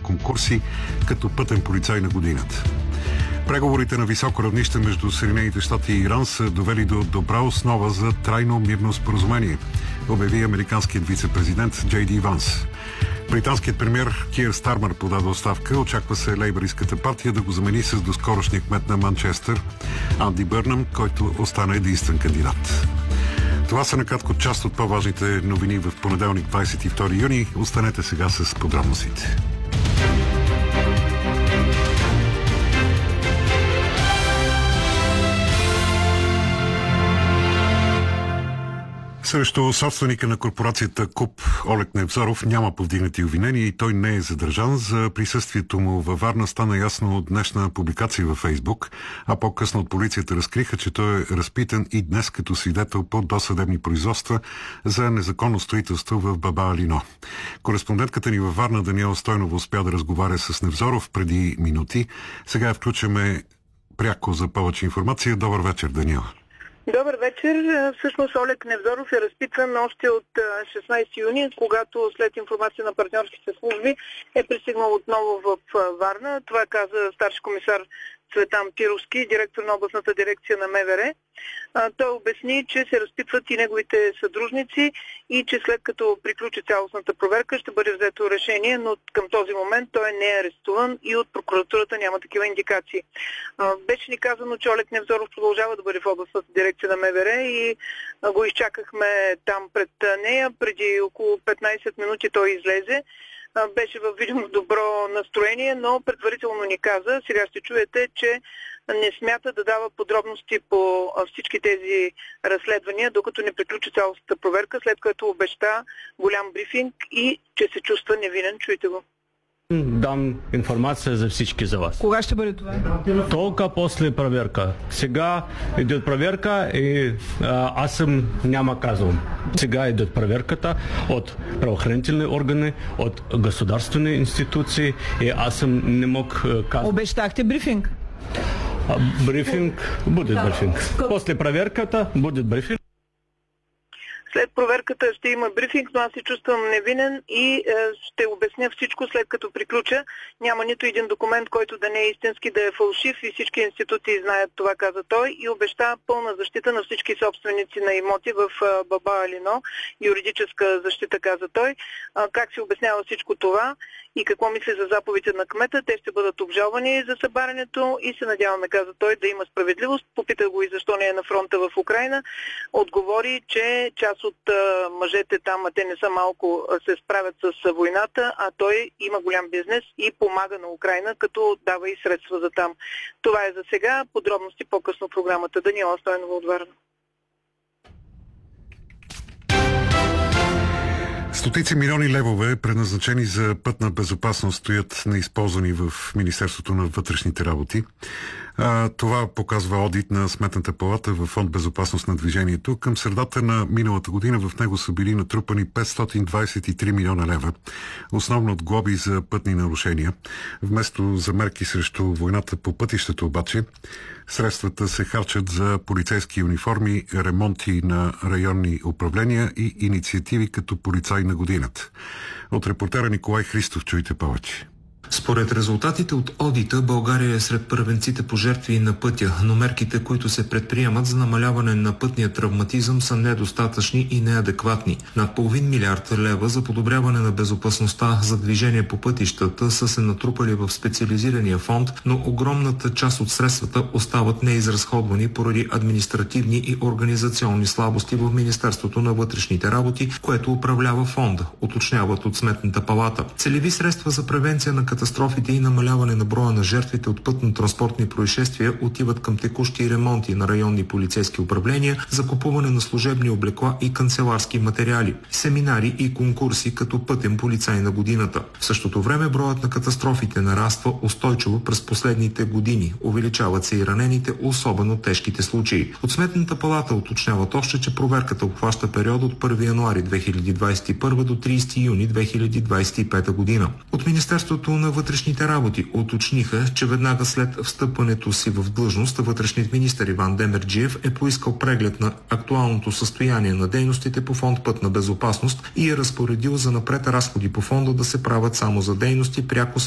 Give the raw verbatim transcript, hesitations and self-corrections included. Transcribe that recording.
конкурси като пътен полицай на годината. Преговорите на високо равнище между Съединените щати и Иран са довели до добра основа за трайно мирно споразумение, обяви американският вице-президент Джей Ди Ванс. Британският премиер Кир Стармър подаде оставка. Очаква се лейбъристската партия да го замени с доскорошния кмет на Манчестър Анди Бърнъм, който остана единствен кандидат. Това са накратко част от по-важните новини в понеделник, двадесет и втори юни. Останете сега с подробностите. Срещу собственика на корпорацията КУП Олег Невзоров няма повдигнати обвинения и той не е задържан. За присъствието му във Варна стана ясно от днешна публикация във Фейсбук, а по-късно от полицията разкриха, че той е разпитан и днес като свидетел по досъдебни производства за незаконно строителство в Баба Алино. Кореспондентката ни във Варна Даниела Стойнова успя да разговаря с Невзоров преди минути. Сега я включваме пряко за повече информация. Добър вечер, Даниела. Добър вечер. Всъщност Олег Невзоров е разпитван още от шестнадесети юни, когато след информация на партньорските служби е пристигнал отново в Варна. Това каза старши комисар Цветан Тировски, директор на областната дирекция на МВР. Той обясни, че се разпитват и неговите съдружници и че след като приключи цялостната проверка ще бъде взето решение, но към този момент той не е арестуван и от прокуратурата няма такива индикации. Беше ни казано, че Олег Невзоров продължава да бъде в областната дирекция на МВР и го изчакахме там пред нея. Преди около петнадесет минути той излезе. Беше във видимо добро настроение, но предварително ни каза, сега ще чуете, че не смята да дава подробности по всички тези разследвания, докато не приключи цялостната проверка, след което обеща голям брифинг и че се чувства невинен. Чуйте го. Дам информация за всички за вас. Кога ще бъде това? Толка после проверка. Сега идет проверка и а, аз съм няма казвам. Сега идет проверката от правоохранителни органи, от государствени институции и аз съм не мог казвам. Обещахте брифинг? А, брифинг, буде да. брифинг. После проверката буде брифинг. След проверката ще има брифинг, но аз се чувствам невинен и е, ще обясня всичко след като приключа. Няма нито един документ, който да не е истински, да е фалшив и всички институции знаят това, каза той, и обеща пълна защита на всички собственици на имоти в е, Баба Алино. Юридическа защита, каза той. А, как се обяснява всичко това и какво мисли за заповедите на кмета? Те ще бъдат обжалвани за събарянето и се надяваме, каза той, да има справедливост. Попита го и защо не е на фронта в Украйна. Отговори, че част от а, мъжете там, а те не са малко, се справят с войната, а той има голям бизнес и помага на Украйна, като дава и средства за там. Това е за сега. Подробности по-късно в програмата. Даниела Стойнова от Варна. Стотици милиони левове, предназначени за пътна безопасност, стоят неизползвани в Министерството на вътрешните работи. А, това показва одит на Сметната палата в Фонд безопасност на движението. Към средата на миналата година в него са били натрупани петстотин двадесет и три милиона лева, основно от глоби за пътни нарушения. Вместо за мерки срещу войната по пътищата обаче, средствата се харчат за полицейски униформи, ремонти на районни управления и инициативи като полицай на годината. От репортера Николай Христов чуйте повече. Според резултатите от одита, България е сред първенците по жертви на пътя, но мерките, които се предприемат за намаляване на пътния травматизъм, са недостатъчни и неадекватни. Над половин милиард лева за подобряване на безопасността за движение по пътищата са се натрупали в специализирания фонд, но огромната част от средствата остават неизразходвани поради административни и организационни слабости в Министерството на вътрешните работи, което управлява фонда, уточняват от Сметната палата. Целеви средства за превенция на катастрофите и намаляване на броя на жертвите от пътно-транспортни происшествия отиват към текущи ремонти на районни полицейски управления, закупуване на служебни облекла и канцеларски материали, семинари и конкурси като пътен полицай на годината. В същото време броят на катастрофите нараства устойчиво през последните години. Увеличават се и ранените, особено тежките случаи. От Сметната палата уточняват още, че проверката обхваща периода от първи януари две хиляди двадесет и първа до тридесети юни две хиляди двадесет и пета година. От Министерството на вътрешните работи уточниха, че веднага след встъпването си в длъжност, вътрешният министър Иван Демерджиев е поискал преглед на актуалното състояние на дейностите по фонд Пътна безопасност и е разпоредил за напред разходи по фонда да се правят само за дейности, пряко